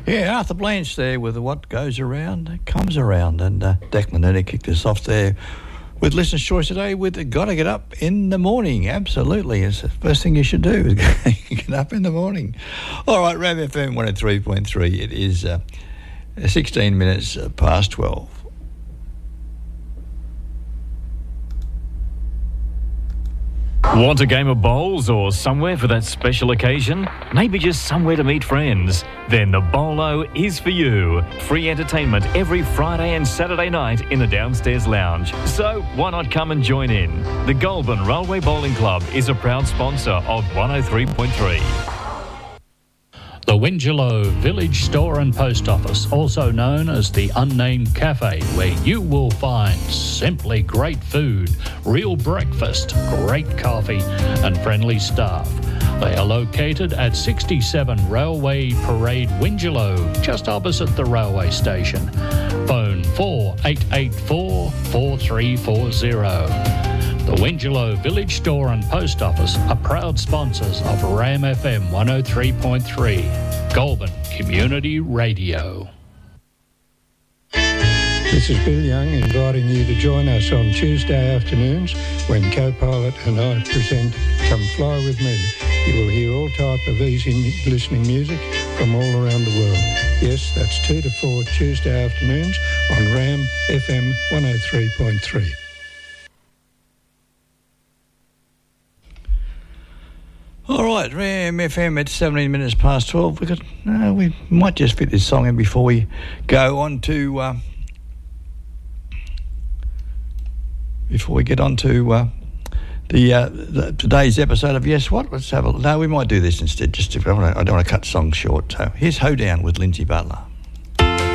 Yeah, Arthur Blanche there with What Goes Around Comes Around. And Declan Nunez kicked us off there with Listener's Choice today with Gotta Get Up in the Morning. Absolutely. It's the first thing you should do is get up in the morning. All right, Ram FM 103.3. It is 16 minutes past 12. Want a game of bowls or somewhere for that special occasion? Maybe just somewhere to meet friends? Then the Bowlo is for you. Free entertainment every Friday and Saturday night in the downstairs lounge. So why not come and join in? The Goulburn Railway Bowling Club is a proud sponsor of 103.3. The Wingelow Village Store and Post Office, also known as the Unnamed Cafe, where you will find simply great food, real breakfast, great coffee and friendly staff. They are located at 67 Railway Parade, Wingelow, just opposite the railway station. Phone 4884 4340. The Wingelow Village Store and Post Office are proud sponsors of Ram FM 103.3, Goulburn Community Radio. This is Bill Young inviting you to join us on Tuesday afternoons when Co-Pilot and I present Come Fly With Me. You will hear all type of easy listening music from all around the world. Yes, that's 2 to 4 Tuesday afternoons on Ram FM 103.3. All right, Ram FM at 17 minutes past 12. We might just fit this song in before we go on to the today's episode of Yes What. Let's have a no. We might do this instead. I don't want to cut songs short. So here's Hoedown with Lindsay Butler.